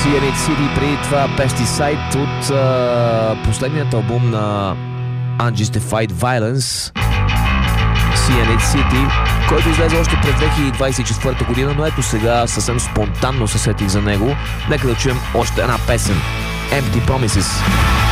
CNH City, преди това Pesticide от последният албум на Unjustified Violence, CNH City, който излезе още през 2024 година, но ето сега съвсем спонтанно се сетих за него. Нека да чуем още една песен. Empty Promises.